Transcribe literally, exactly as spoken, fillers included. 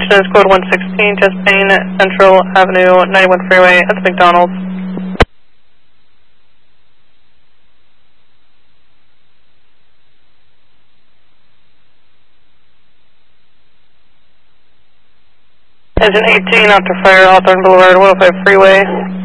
Destination is code one sixteen, just Payne, Central Avenue, ninety-one Freeway, at the McDonald's. Engine eighteen, after fire, Hawthorne Boulevard, one oh five Freeway.